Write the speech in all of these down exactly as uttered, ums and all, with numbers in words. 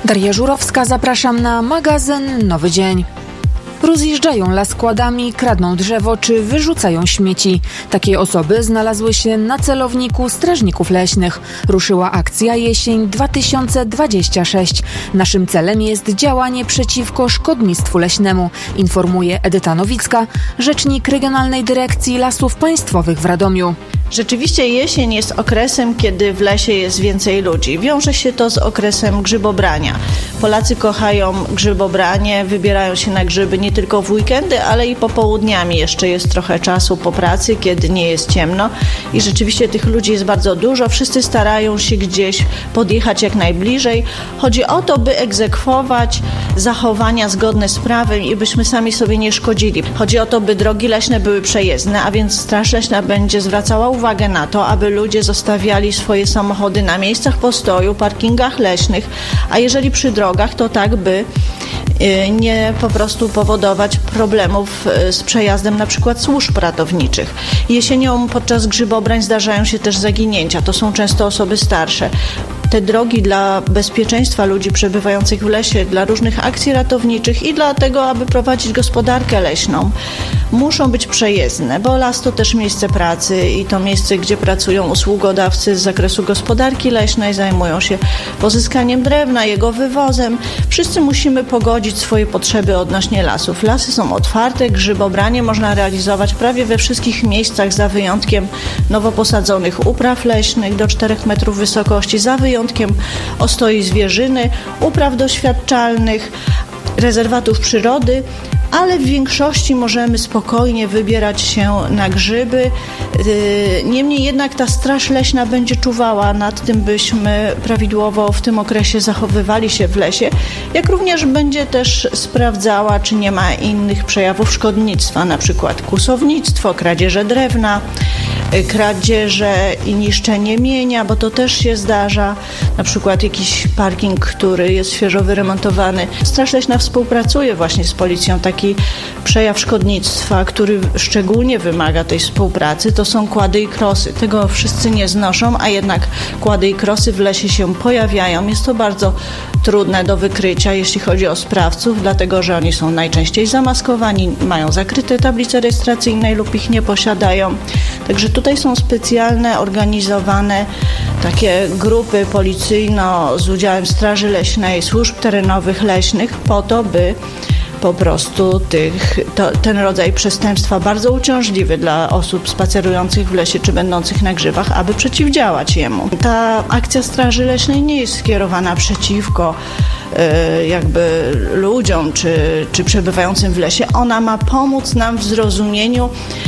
Daria Żurowska, zapraszam na magazyn Nowy Dzień. Rozjeżdżają las składami, kradną drzewo czy wyrzucają śmieci. Takie osoby znalazły się na celowniku strażników leśnych. Ruszyła akcja Jesień dwa tysiące dwudziesty szósty. Naszym celem jest działanie przeciwko szkodnictwu leśnemu, informuje Edyta Nowicka, rzecznik Regionalnej Dyrekcji Lasów Państwowych w Radomiu. Rzeczywiście jesień jest okresem, kiedy w lesie jest więcej ludzi. Wiąże się to z okresem grzybobrania. Polacy kochają grzybobranie, wybierają się na grzyby nie tylko w weekendy, ale i popołudniami. Jeszcze jest trochę czasu po pracy, kiedy nie jest ciemno i rzeczywiście tych ludzi jest bardzo dużo. Wszyscy starają się gdzieś podjechać jak najbliżej. Chodzi o to, by egzekwować zachowania zgodne z prawem i byśmy sami sobie nie szkodzili. Chodzi o to, by drogi leśne były przejezdne, a więc Straż Leśna będzie zwracała uwagę na to, aby ludzie zostawiali swoje samochody na miejscach postoju, parkingach leśnych, a jeżeli przy drogach, to tak, by nie po prostu powodować problemów z przejazdem na przykład służb ratowniczych. Jesienią podczas grzybobrań zdarzają się też zaginięcia. To są często osoby starsze. Te drogi dla bezpieczeństwa ludzi przebywających w lesie, dla różnych akcji ratowniczych i dla tego, aby prowadzić gospodarkę leśną, muszą być przejezdne, bo las to też miejsce pracy i to miejsce, gdzie pracują usługodawcy z zakresu gospodarki leśnej, zajmują się pozyskaniem drewna, jego wywozem. Wszyscy musimy pogodzić swoje potrzeby odnośnie lasów. Lasy są otwarte, grzybobranie można realizować prawie we wszystkich miejscach, za wyjątkiem nowo posadzonych upraw leśnych do czterech metrów wysokości, za wyjątkiem ostoi zwierzyny, upraw doświadczalnych, rezerwatów przyrody, ale w większości możemy spokojnie wybierać się na grzyby. Niemniej jednak ta Straż Leśna będzie czuwała nad tym, byśmy prawidłowo w tym okresie zachowywali się w lesie, jak również będzie też sprawdzała, czy nie ma innych przejawów szkodnictwa, na przykład kłusownictwo, kradzieże drewna, kradzieże i niszczenie mienia, bo to też się zdarza, na przykład jakiś parking, który jest świeżo wyremontowany. Straż Leśna współpracuje właśnie z policją. Taki przejaw szkodnictwa, który szczególnie wymaga tej współpracy, to są kłady i krosy. Tego wszyscy nie znoszą, a jednak kłady i krosy w lesie się pojawiają. Jest to bardzo trudne do wykrycia, jeśli chodzi o sprawców, dlatego że oni są najczęściej zamaskowani, mają zakryte tablice rejestracyjne lub ich nie posiadają. Także tutaj są specjalne, organizowane takie grupy policyjno z udziałem Straży Leśnej, służb terenowych leśnych po to, by po prostu tych, to, ten rodzaj przestępstwa bardzo uciążliwy dla osób spacerujących w lesie czy będących na grzybach, aby przeciwdziałać jemu. Ta akcja Straży Leśnej nie jest skierowana przeciwko y, jakby ludziom czy, czy przebywającym w lesie. Ona ma pomóc nam w zrozumieniu,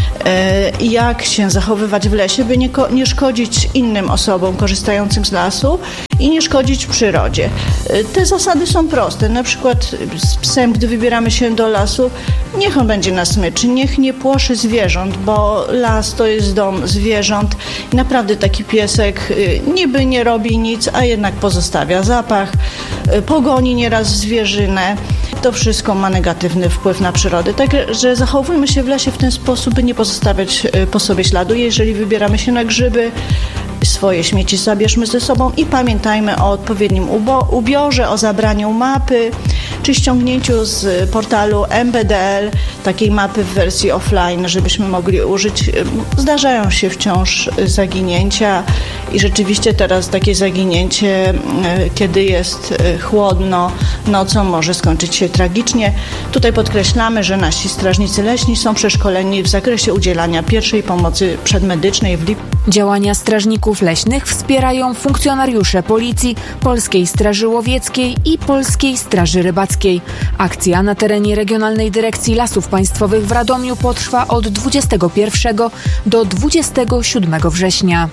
y, jak się zachowywać w lesie, by nie, nie szkodzić innym osobom korzystającym z lasu i nie szkodzić przyrodzie. Te zasady są proste. Na przykład z psem, gdy wybieramy się do lasu, niech on będzie na smyczy, niech nie płoszy zwierząt, bo las to jest dom zwierząt. I naprawdę taki piesek niby nie robi nic, a jednak pozostawia zapach, pogoni nieraz zwierzynę. To wszystko ma negatywny wpływ na przyrodę. Także zachowujmy się w lesie w ten sposób, by nie pozostawiać po sobie śladu. Jeżeli wybieramy się na grzyby, swoje śmieci zabierzmy ze sobą i pamiętajmy o odpowiednim ubo- ubiorze, o zabraniu mapy czy ściągnięciu z portalu M B D L takiej mapy w wersji offline, żebyśmy mogli użyć. Zdarzają się wciąż zaginięcia i rzeczywiście teraz takie zaginięcie, kiedy jest chłodno, nocą może skończyć się tragicznie. Tutaj podkreślamy, że nasi strażnicy leśni są przeszkoleni w zakresie udzielania pierwszej pomocy przedmedycznej w lipcu. Działania strażników leśnych wspierają funkcjonariusze Policji, Polskiej Straży Łowieckiej i Polskiej Straży Rybackiej. Akcja na terenie Regionalnej Dyrekcji Lasów Państwowych w Radomiu potrwa od dwudziestego pierwszego do dwudziestego siódmego września.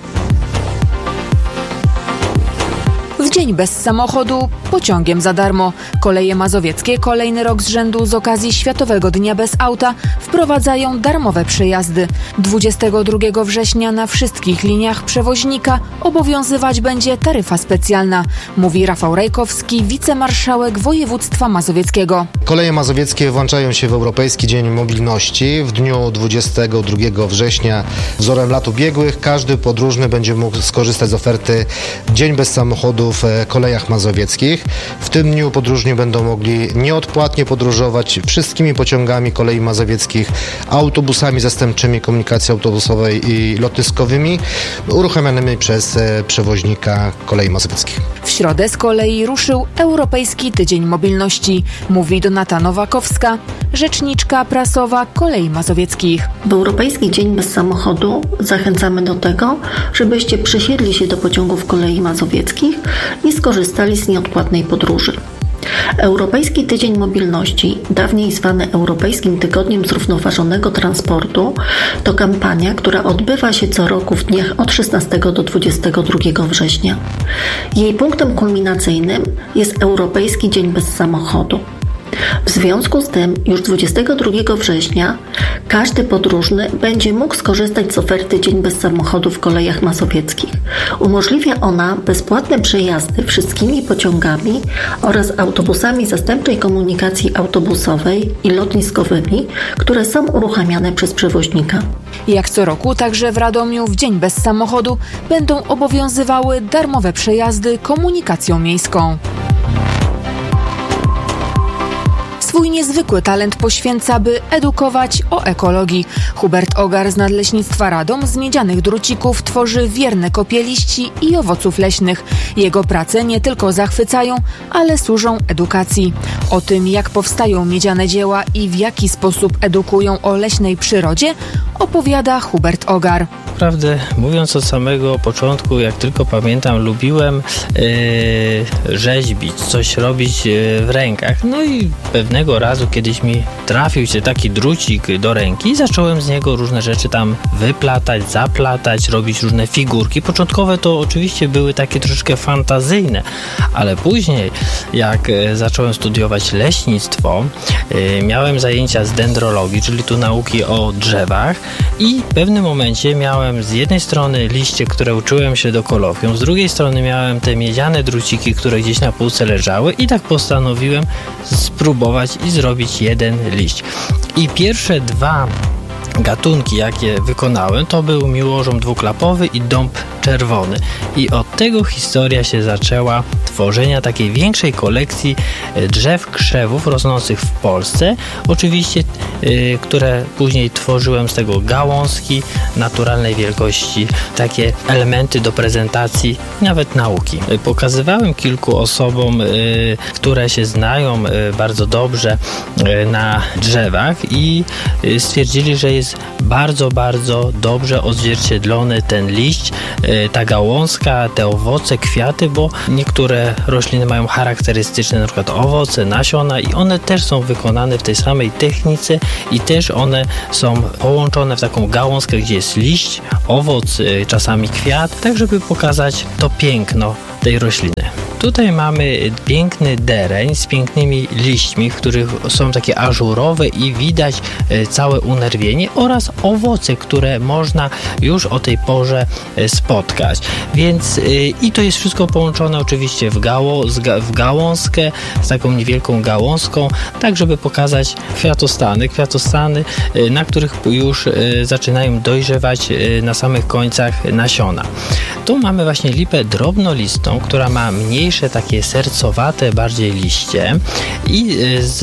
W dzień bez samochodu pociągiem za darmo. Koleje mazowieckie kolejny rok z rzędu z okazji Światowego Dnia Bez Auta wprowadzają darmowe przejazdy. dwudziestego drugiego września na wszystkich liniach przewoźnika obowiązywać będzie taryfa specjalna, mówi Rafał Rajkowski, wicemarszałek województwa mazowieckiego. Koleje mazowieckie włączają się w Europejski Dzień Mobilności. W dniu dwudziestego drugiego września wzorem lat ubiegłych każdy podróżny będzie mógł skorzystać z oferty Dzień bez samochodów w Kolejach Mazowieckich. W tym dniu podróżni będą mogli nieodpłatnie podróżować wszystkimi pociągami Kolei Mazowieckich, autobusami zastępczymi komunikacji autobusowej i lotniskowymi uruchamianymi przez przewoźnika Kolei Mazowieckich. W środę z kolei ruszył Europejski Tydzień Mobilności, mówi Donata Nowakowska, rzeczniczka prasowa Kolei Mazowieckich. W Europejski Dzień Bez Samochodu zachęcamy do tego, żebyście przesiedli się do pociągów Kolei Mazowieckich i skorzystali z nieodpłatnej podróży. Europejski Tydzień Mobilności, dawniej zwany Europejskim Tygodniem Zrównoważonego Transportu, to kampania, która odbywa się co roku w dniach od szesnastego do dwudziestego drugiego września. Jej punktem kulminacyjnym jest Europejski Dzień Bez Samochodu. W związku z tym już dwudziestego drugiego września każdy podróżny będzie mógł skorzystać z oferty Dzień Bez Samochodu w Kolejach Mazowieckich. Umożliwia ona bezpłatne przejazdy wszystkimi pociągami oraz autobusami zastępczej komunikacji autobusowej i lotniskowymi, które są uruchamiane przez przewoźnika. Jak co roku, także w Radomiu w Dzień Bez Samochodu będą obowiązywały darmowe przejazdy komunikacją miejską. Swój niezwykły talent poświęca, by edukować o ekologii. Hubert Ogar z Nadleśnictwa Radom z miedzianych drucików tworzy wierne kopie liści i owoców leśnych. Jego prace nie tylko zachwycają, ale służą edukacji. O tym, jak powstają miedziane dzieła i w jaki sposób edukują o leśnej przyrodzie, opowiada Hubert Ogar. Naprawdę, mówiąc od samego początku, jak tylko pamiętam, lubiłem yy, rzeźbić, coś robić yy, w rękach. No i pewnego razu kiedyś mi trafił się taki drucik do ręki i zacząłem z niego różne rzeczy tam wyplatać, zaplatać, robić różne figurki. Początkowe to oczywiście były takie troszeczkę fantazyjne, ale później jak yy, zacząłem studiować leśnictwo, yy, miałem zajęcia z dendrologii, czyli tu nauki o drzewach i w pewnym momencie miałem z jednej strony liście, które uczyłem się do kolofium, z drugiej strony miałem te miedziane druciki, które gdzieś na półce leżały i tak postanowiłem spróbować i zrobić jeden liść. I pierwsze dwa gatunki, jakie wykonałem, to był miłożom dwuklapowy i dąb czerwony. I od tego historia się zaczęła tworzenia takiej większej kolekcji drzew krzewów rosnących w Polsce. Oczywiście, yy, które później tworzyłem z tego gałązki naturalnej wielkości, takie elementy do prezentacji, nawet nauki. Pokazywałem kilku osobom, yy, które się znają yy, bardzo dobrze yy, na drzewach i yy, stwierdzili, że jest bardzo, bardzo dobrze odzwierciedlony ten liść, ta gałązka, te owoce, kwiaty, bo niektóre rośliny mają charakterystyczne na przykład owoce, nasiona i one też są wykonane w tej samej technice i też one są połączone w taką gałązkę, gdzie jest liść, owoc, czasami kwiat, tak żeby pokazać to piękno tej rośliny. Tutaj mamy piękny dereń z pięknymi liśćmi, w których są takie ażurowe i widać całe unerwienie oraz owoce, które można już o tej porze spotkać. Więc i to jest wszystko połączone oczywiście w, gało, w gałązkę, z taką niewielką gałązką, tak żeby pokazać kwiatostany, kwiatostany, na których już zaczynają dojrzewać na samych końcach nasiona. Tu mamy właśnie lipę drobnolistą, która ma mniejsze takie sercowate bardziej liście i z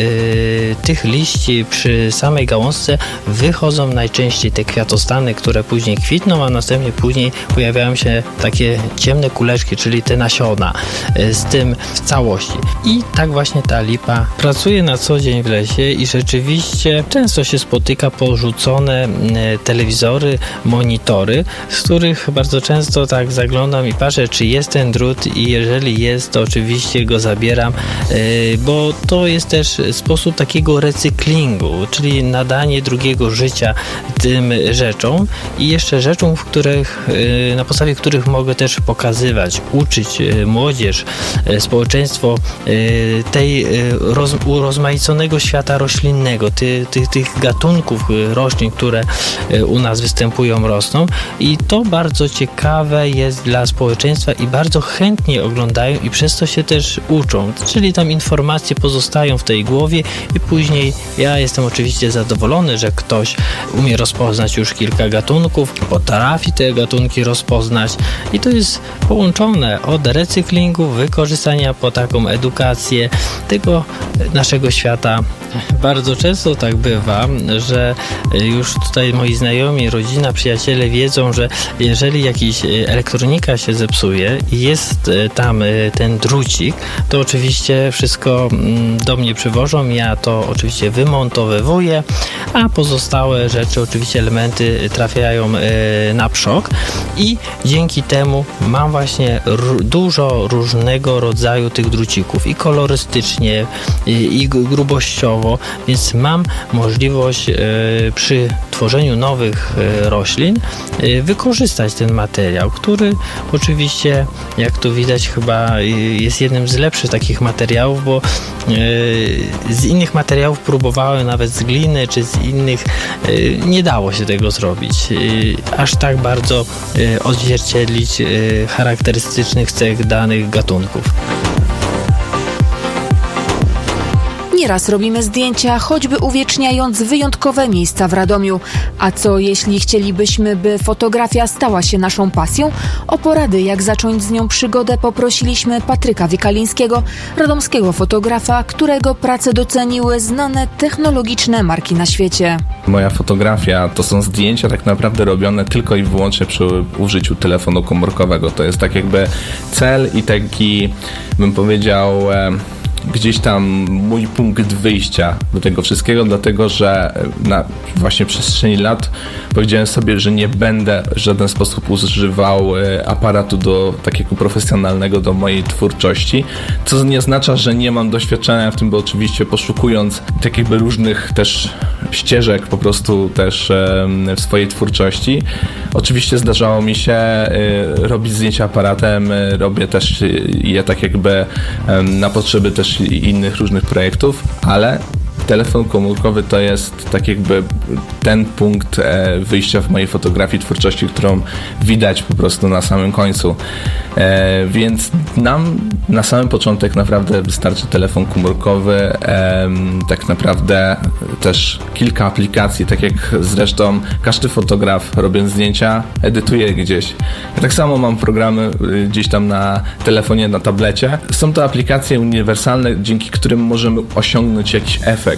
y, tych liści przy samej gałązce wychodzą najczęściej te kwiatostany, które później kwitną, a następnie później pojawiają się takie ciemne kuleczki, czyli te nasiona y, z tym w całości. I tak właśnie ta lipa pracuje na co dzień w lesie i rzeczywiście często się spotyka porzucone y, telewizory, monitory, z których bardzo często tak zaglądam i patrzę, czy jest ten drut i jeżeli jest, to oczywiście go zabieram, yy, bo to jest też sposób takiego recyklingu, czyli nadanie drugiego życia tym rzeczom i jeszcze rzeczom, w których, yy, na podstawie których mogę też pokazywać, uczyć yy, młodzież, yy, społeczeństwo yy, tej yy, roz, urozmaiconego świata roślinnego, ty, ty, tych gatunków yy, roślin, które yy, u nas występują, rosną i to bardzo ciekawe jest dla społeczeństwa i bardzo chętnie oglądam oglądają i przez to się też uczą, czyli tam informacje pozostają w tej głowie i później ja jestem oczywiście zadowolony, że ktoś umie rozpoznać już kilka gatunków, potrafi te gatunki rozpoznać i to jest połączone od recyklingu, wykorzystania po taką edukację tego naszego świata. Bardzo często tak bywa, że już tutaj moi znajomi, rodzina, przyjaciele wiedzą, że jeżeli jakiś elektronika się zepsuje i jest tam ten drucik, to oczywiście wszystko do mnie przywożą, ja to oczywiście wymontowywuję, a pozostałe rzeczy, oczywiście elementy trafiają na przok i dzięki temu mam właśnie r- dużo różnego rodzaju tych drucików i kolorystycznie, i, i grubościowo, więc mam możliwość e, przy tworzeniu nowych e, roślin e, wykorzystać ten materiał, który oczywiście, jak tu widać, chyba jest jednym z lepszych takich materiałów, bo e, z innych materiałów próbowałem, nawet z gliny czy z innych, e, nie dało się tego zrobić. E, aż tak bardzo e, odzwierciedlić e, charakterystycznych cech danych gatunków. Nieraz robimy zdjęcia, choćby uwieczniając wyjątkowe miejsca w Radomiu. A co jeśli chcielibyśmy, by fotografia stała się naszą pasją? O porady, jak zacząć z nią przygodę, poprosiliśmy Patryka Wikalińskiego, radomskiego fotografa, którego pracę doceniły znane technologiczne marki na świecie. Moja fotografia to są zdjęcia tak naprawdę robione tylko i wyłącznie przy użyciu telefonu komórkowego. To jest tak jakby cel i taki, bym powiedział, gdzieś tam mój punkt wyjścia do tego wszystkiego, dlatego że na właśnie przestrzeni lat powiedziałem sobie, że nie będę w żaden sposób używał aparatu do takiego profesjonalnego do mojej twórczości, co nie oznacza, że nie mam doświadczenia w tym, bo oczywiście poszukując tak jakby różnych też ścieżek po prostu też w swojej twórczości, oczywiście zdarzało mi się robić zdjęcia aparatem, robię też je tak jakby na potrzeby też innych różnych projektów, ale telefon komórkowy to jest tak jakby ten punkt e, wyjścia w mojej fotografii, twórczości, którą widać po prostu na samym końcu. E, więc nam na samym początek naprawdę wystarczy telefon komórkowy, e, tak naprawdę też kilka aplikacji, tak jak zresztą każdy fotograf robiąc zdjęcia edytuje gdzieś. Ja tak samo mam programy gdzieś tam na telefonie, na tablecie. Są to aplikacje uniwersalne, dzięki którym możemy osiągnąć jakiś efekt.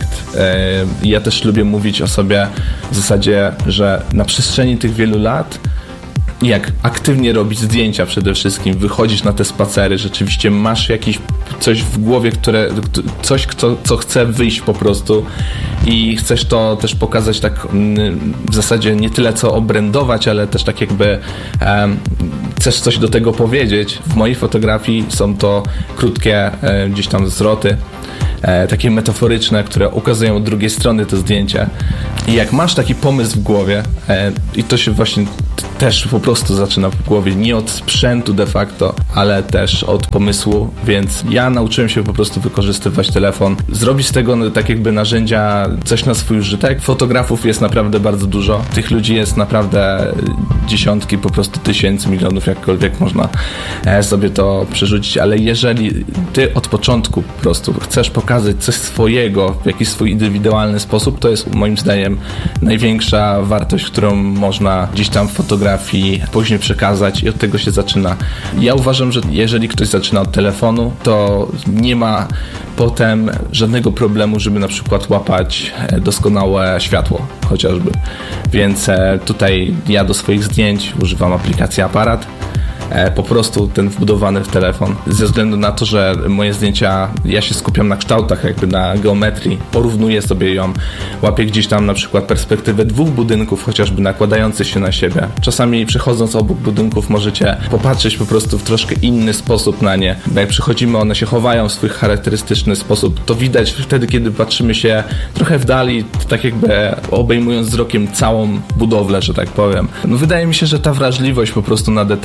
Ja też lubię mówić o sobie w zasadzie, że na przestrzeni tych wielu lat, jak aktywnie robić zdjęcia przede wszystkim, wychodzisz na te spacery, rzeczywiście masz jakieś coś w głowie, które, coś, co, co chce wyjść po prostu i chcesz to też pokazać tak w zasadzie nie tyle co obrędować, ale też tak jakby um, chcesz coś do tego powiedzieć. W mojej fotografii są to krótkie um, gdzieś tam zwroty, e, takie metaforyczne, które ukazują od drugiej strony to zdjęcie. I jak masz taki pomysł w głowie e, i to się właśnie t- też po prostu zaczyna w głowie, nie od sprzętu de facto, ale też od pomysłu, więc ja nauczyłem się po prostu wykorzystywać telefon, zrobić z tego tak jakby narzędzia coś na swój użytek. Fotografów jest naprawdę bardzo dużo, tych ludzi jest naprawdę dziesiątki, po prostu tysięcy, milionów, jakkolwiek można sobie to przerzucić, ale jeżeli ty od początku po prostu chcesz pokazać coś swojego w jakiś swój indywidualny sposób, to jest moim zdaniem największa wartość, którą można gdzieś tam w fotografii później przekazać i od tego się zaczyna. Ja uważam, że jeżeli ktoś zaczyna od telefonu, to nie ma potem żadnego problemu, żeby na przykład łapać doskonałe światło chociażby. Więc tutaj ja do swoich zdjęć używam aplikacji Aparat. Po prostu ten wbudowany w telefon. Ze względu na to, że moje zdjęcia, ja się skupiam na kształtach, jakby na geometrii, porównuję sobie ją, łapię gdzieś tam na przykład perspektywę dwóch budynków, chociażby nakładających się na siebie. Czasami przechodząc obok budynków możecie popatrzeć po prostu w troszkę inny sposób na nie. Bo jak przychodzimy, one się chowają w swój charakterystyczny sposób. To widać wtedy, kiedy patrzymy się trochę w dali, tak jakby obejmując wzrokiem całą budowlę, że tak powiem. No wydaje mi się, że ta wrażliwość po prostu na detale, wrażliwość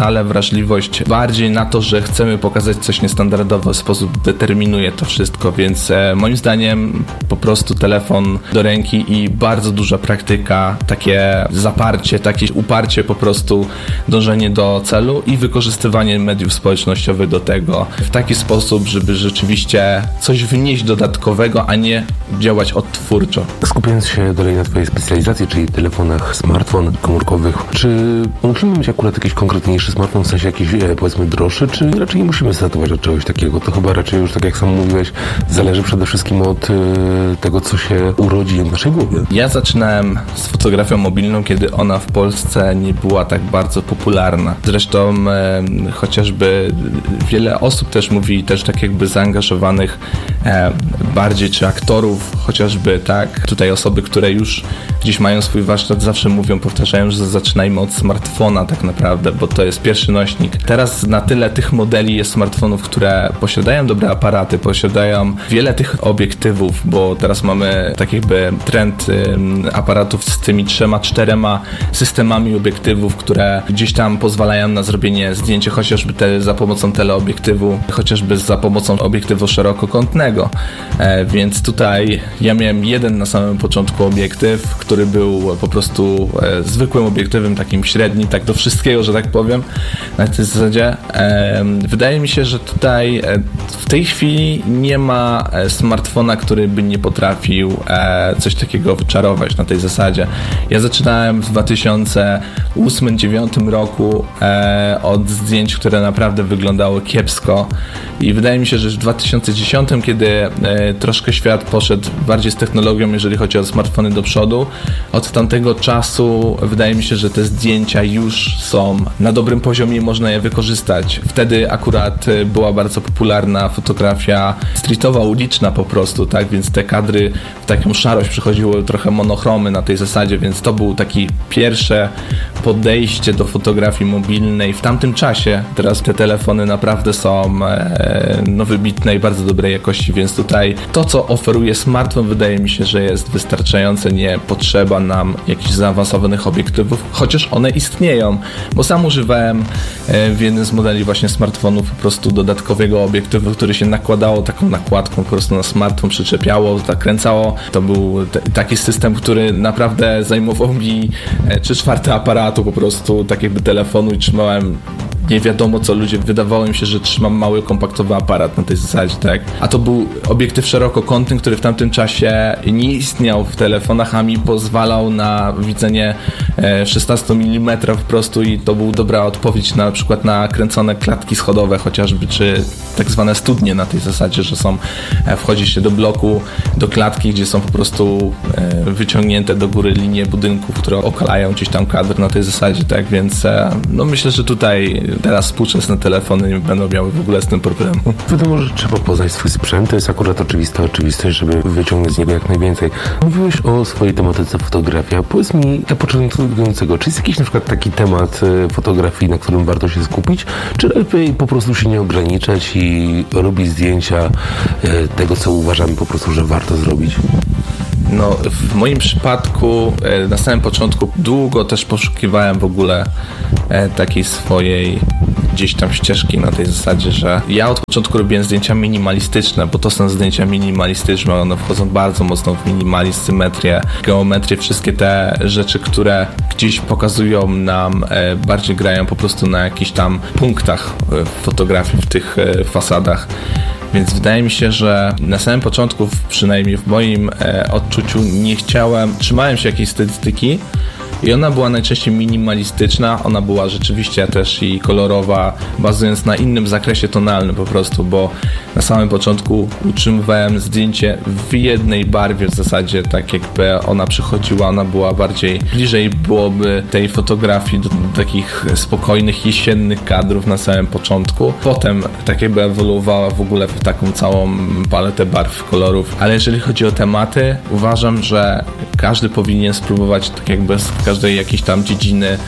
wrażliwość bardziej na to, że chcemy pokazać coś niestandardowo, w sposób determinuje to wszystko, więc e, moim zdaniem po prostu telefon do ręki i bardzo duża praktyka, takie zaparcie, takie uparcie, po prostu dążenie do celu i wykorzystywanie mediów społecznościowych do tego w taki sposób, żeby rzeczywiście coś wnieść dodatkowego, a nie działać odtwórczo. Skupiając się dalej na twojej specjalizacji, czyli telefonach smartfon komórkowych, czy musimy mieć akurat jakiś konkretniejszy smartfon, w sensie jakiś powiedzmy droższy, czy raczej nie musimy startować od czegoś takiego? To chyba raczej już, tak jak sam mówiłeś, zależy przede wszystkim od y, tego, co się urodzi w naszej głowie. Ja zaczynałem z fotografią mobilną, kiedy ona w Polsce nie była tak bardzo popularna. Zresztą e, chociażby wiele osób też mówi, też tak jakby zaangażowanych e, bardziej, czy aktorów chociażby, tak? Tutaj osoby, które już gdzieś mają swój warsztat, zawsze mówią, powtarzają, że zaczynajmy od smartfona tak naprawdę, bo to jest pierwszy nośnik. Teraz na tyle tych modeli jest smartfonów, które posiadają dobre aparaty, posiadają wiele tych obiektywów, bo teraz mamy tak jakby trend aparatów z tymi trzema, czterema systemami obiektywów, które gdzieś tam pozwalają na zrobienie zdjęcia chociażby te, za pomocą teleobiektywu, chociażby za pomocą obiektywu szerokokątnego. E, więc tutaj ja miałem jeden na samym początku obiektyw, który był po prostu e, zwykłym obiektywem, takim średnim, tak do wszystkiego, że tak powiem, na tej zasadzie. E, wydaje mi się, że tutaj e, w tej chwili nie ma e, smartfona, który by nie potrafił e, coś takiego wyczarować na tej zasadzie. Ja zaczynałem w dwa tysiące ósmym dwa tysiące dziewiątym roku e, od zdjęć, które naprawdę wyglądały kiepsko i wydaje mi się, że w dwa tysiące dziesiątym, kiedy e, troszkę świat poszedł bardziej z technologią, jeżeli chodzi o smartfony do przodu, od tamtego czasu wydaje mi się, że te zdjęcia już są na dobrym poziomie i można je wykorzystać. Wtedy akurat była bardzo popularna fotografia streetowa, uliczna po prostu, tak, więc te kadry w taką szarość przychodziły, trochę monochromy na tej zasadzie, więc to był taki pierwsze podejście do fotografii mobilnej w tamtym czasie. Teraz te telefony naprawdę są e, no wybitne i bardzo dobrej jakości, więc tutaj to, co oferuje smartfon, wydaje mi się, że jest wystarczające, nie potrzeba nam jakichś zaawansowanych obiektywów, chociaż one istnieją, bo sam używałem e, w jednym z modeli właśnie smartfonów po prostu dodatkowego obiektywu, który się nakładało taką nakładką po prostu na smartfon, przyczepiało, zakręcało. To był t- taki system, który naprawdę zajmował mi e, trzy czwarte aparatu po prostu, tak jakby telefonu i trzymałem nie wiadomo co, ludzie, wydawało im się, że trzymam mały, kompaktowy aparat na tej zasadzie, tak? A to był obiektyw szerokokątny, który w tamtym czasie nie istniał w telefonach, a mi pozwalał na widzenie szesnaście milimetrów po prostu i to był dobra odpowiedź na, na przykład na kręcone klatki schodowe chociażby, czy tak zwane studnie na tej zasadzie, że są, wchodzi się do bloku, do klatki, gdzie są po prostu wyciągnięte do góry linie budynków, które okalają gdzieś tam kadr na tej zasadzie, tak? Więc no myślę, że tutaj teraz współczesne telefony nie będą miały w ogóle z tym problemu. Wiadomo, że trzeba poznać swój sprzęt, to jest akurat oczywista oczywistość, żeby wyciągnąć z niego jak najwięcej. Mówiłeś o swojej tematyce fotografia. Powiedz mi dla początkującego, czy jest jakiś na przykład taki temat fotografii, na którym warto się skupić, czy lepiej po prostu się nie ograniczać i robić zdjęcia tego, co uważamy po prostu, że warto zrobić? No, w moim przypadku e, na samym początku długo też poszukiwałem w ogóle e, takiej swojej gdzieś tam ścieżki na tej zasadzie, że ja od początku robiłem zdjęcia minimalistyczne, bo to są zdjęcia minimalistyczne, one wchodzą bardzo mocno w minimalizm, symetrię, geometrię, wszystkie te rzeczy, które gdzieś pokazują nam, e, bardziej grają po prostu na jakichś tam punktach e, fotografii w tych e, fasadach. Więc wydaje mi się, że na samym początku, przynajmniej w moim e, odczuciu, nie chciałem, trzymałem się jakiejś stylistyki i ona była najczęściej minimalistyczna, ona była rzeczywiście też i kolorowa, bazując na innym zakresie tonalnym po prostu, bo na samym początku utrzymywałem zdjęcie w jednej barwie w zasadzie, tak jakby ona przychodziła, ona była bardziej, bliżej byłoby tej fotografii do, do takich spokojnych, jesiennych kadrów na samym początku. Potem tak jakby ewoluowała w ogóle w taką całą paletę barw, kolorów, ale jeżeli chodzi o tematy, uważam, że każdy powinien spróbować tak jakby z każdej jakiejś tam dziedziny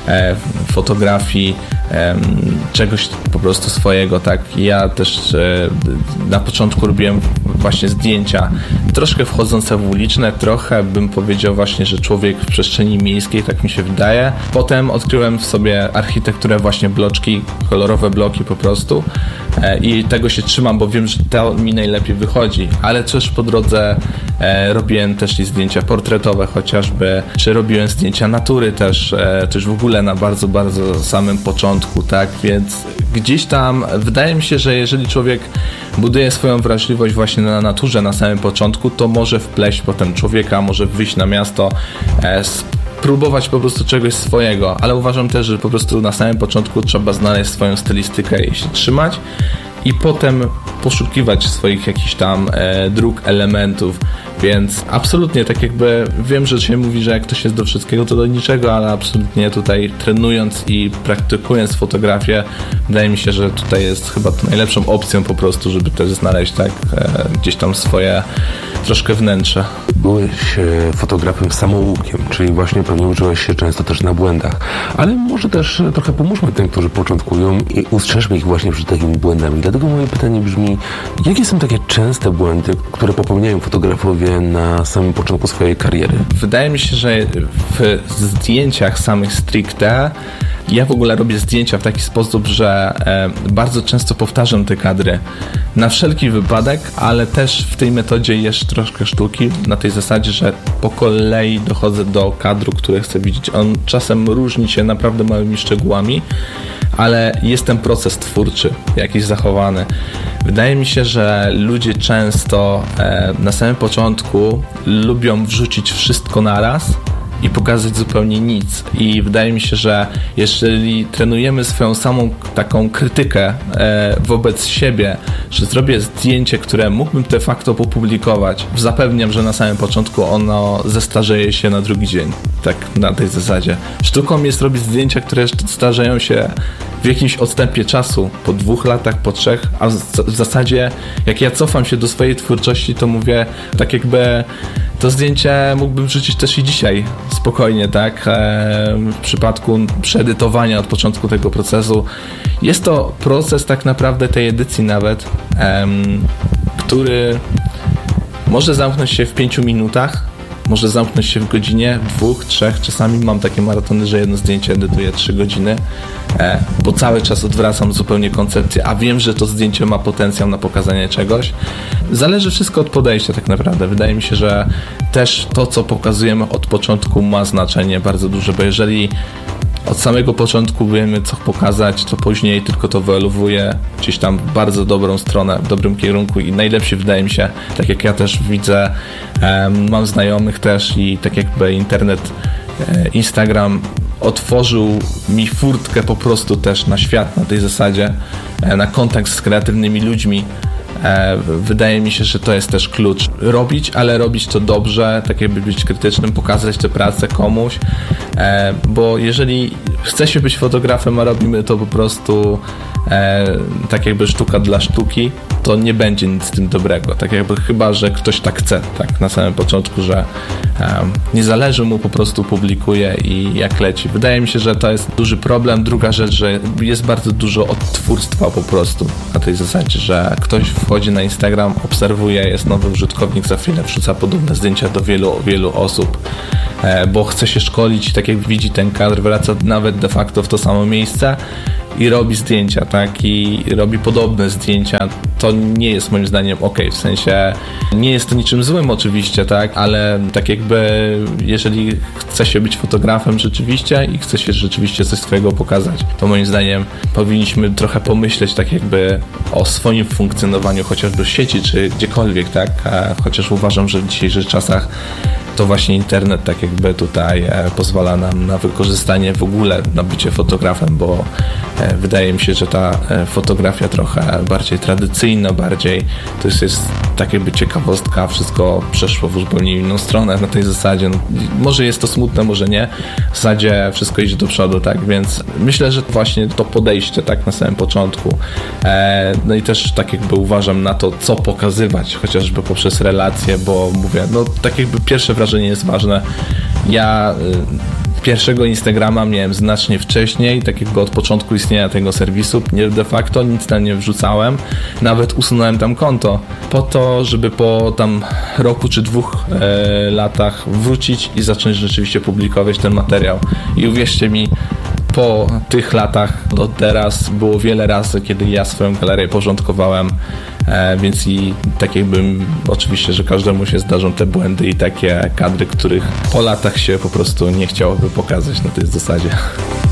e, fotografii, e, czegoś po prostu swojego, tak. Ja też e, na początku robiłem właśnie zdjęcia troszkę wchodzące w uliczne, trochę bym powiedział właśnie, że człowiek w przestrzeni miejskiej, tak mi się wydaje. Potem odkryłem w sobie architekturę właśnie bloczki, kolorowe bloki po prostu e, i tego się trzymam, bo wiem, że to mi najlepiej wychodzi, ale też po drodze e, robiłem też i zdjęcia portretowe chociażby, czy robiłem zdjęcia natury też, e, też w ogóle na bardzo, bardzo samym początku, tak, więc gdzieś tam wydaje mi się, że jeżeli człowiek buduje swoją wrażliwość właśnie na naturze na samym początku, to może wpleść potem człowieka, może wyjść na miasto, e, spróbować po prostu czegoś swojego, ale uważam też, że po prostu na samym początku trzeba znaleźć swoją stylistykę i się trzymać i potem poszukiwać swoich jakichś tam e, dróg, elementów, więc absolutnie tak jakby wiem, że się mówi, że jak ktoś jest do wszystkiego, to do niczego, ale absolutnie tutaj trenując i praktykując fotografię, wydaje mi się, że tutaj jest chyba to najlepszą opcją po prostu, żeby też znaleźć tak e, gdzieś tam swoje troszkę wnętrze. Byłeś e, fotografem samoukiem, czyli właśnie pewnie uczyłeś się często też na błędach, ale może też e, trochę pomóżmy tym, którzy początkują i ustrzeżmy ich właśnie przed takimi błędami. Dlatego moje pytanie brzmi, jakie są takie częste błędy, które popełniają fotografowie na samym początku swojej kariery? Wydaje mi się, że w zdjęciach samych stricte ja w ogóle robię zdjęcia w taki sposób, że e, bardzo często powtarzam te kadry na wszelki wypadek, ale też w tej metodzie jest troszkę sztuki na tej zasadzie, że po kolei dochodzę do kadru, który chcę widzieć. On czasem różni się naprawdę małymi szczegółami, ale jest ten proces twórczy jakiś zachowany. Wydaje mi się, że ludzie często e, na samym początku lubią wrzucić wszystko naraz i pokazać zupełnie nic. I wydaje mi się, że jeżeli trenujemy swoją samą taką krytykę e, wobec siebie, że zrobię zdjęcie, które mógłbym de facto opublikować, zapewniam, że na samym początku ono zestarzeje się na drugi dzień. Tak na tej zasadzie. Sztuką jest robić zdjęcia, które starzeją się w jakimś odstępie czasu, po dwóch latach, po trzech, a w zasadzie jak ja cofam się do swojej twórczości, to mówię, tak jakby to zdjęcie mógłbym wrzucić też i dzisiaj, spokojnie, tak? W przypadku przeedytowania od początku tego procesu. Jest to proces tak naprawdę tej edycji nawet, który może zamknąć się w pięciu minutach, może zamknąć się w godzinie, dwóch, trzech, czasami mam takie maratony, że jedno zdjęcie edytuję trzy godziny, e, bo cały czas odwracam zupełnie koncepcję, a wiem, że to zdjęcie ma potencjał na pokazanie czegoś. Zależy wszystko od podejścia tak naprawdę. Wydaje mi się, że też to, co pokazujemy od początku, ma znaczenie bardzo duże, bo jeżeli od samego początku wiemy, co pokazać, to później tylko to wyewoluuje gdzieś tam w bardzo dobrą stronę, w dobrym kierunku i najlepszy wydaje mi się, tak jak ja też widzę, um, mam znajomych też i tak jakby internet, e, Instagram otworzył mi furtkę po prostu też na świat na tej zasadzie, e, na kontakt z kreatywnymi ludźmi. Wydaje mi się, że to jest też klucz. Robić, ale robić to dobrze, tak jakby być krytycznym, pokazać tę pracę komuś, bo jeżeli chce się być fotografem, a robimy to po prostu tak jakby sztuka dla sztuki, to nie będzie nic z tym dobrego. Tak jakby chyba, że ktoś tak chce, tak na samym początku, że nie zależy mu, po prostu publikuje i jak leci. Wydaje mi się, że to jest duży problem. Druga rzecz, że jest bardzo dużo odtwórstwa po prostu na tej zasadzie, że ktoś wchodzi na Instagram, obserwuje, jest nowy użytkownik, za chwilę wrzuca podobne zdjęcia do wielu, wielu osób, bo chce się szkolić i tak jak widzi ten kadr, wraca nawet de facto w to samo miejsce i robi zdjęcia, tak, i robi podobne zdjęcia. To nie jest moim zdaniem okej, w sensie nie jest to niczym złym oczywiście, tak, ale tak jakby jeżeli chce się być fotografem rzeczywiście i chce się rzeczywiście coś swojego pokazać, to moim zdaniem powinniśmy trochę pomyśleć tak jakby o swoim funkcjonowaniu chociażby w sieci czy gdziekolwiek, tak, chociaż uważam, że w dzisiejszych czasach to właśnie internet tak jakby tutaj pozwala nam na wykorzystanie w ogóle, na bycie fotografem, bo wydaje mi się, że ta fotografia trochę bardziej tradycyjna, bardziej to jest, jest tak jakby ciekawostka, wszystko przeszło w zupełnie inną stronę na tej zasadzie. No, może jest to smutne, może nie. W zasadzie wszystko idzie do przodu, tak, więc myślę, że właśnie to podejście tak na samym początku, e, no i też tak jakby uważam na to, co pokazywać, chociażby poprzez relacje, bo mówię, no tak jakby pierwsze wrażenie jest ważne. Ja Pierwszego Instagrama miałem znacznie wcześniej, tak jakby od początku istnienia tego serwisu. Nie, de facto nic tam nie wrzucałem, nawet usunąłem tam konto po to, żeby po tam roku czy dwóch e, latach wrócić i zacząć rzeczywiście publikować ten materiał. I uwierzcie mi, po tych latach do teraz było wiele razy, kiedy ja swoją galerię porządkowałem, e, więc i tak jakbym, oczywiście, że każdemu się zdarzą te błędy i takie kadry, których po latach się po prostu nie chciałoby pokazać na tej zasadzie.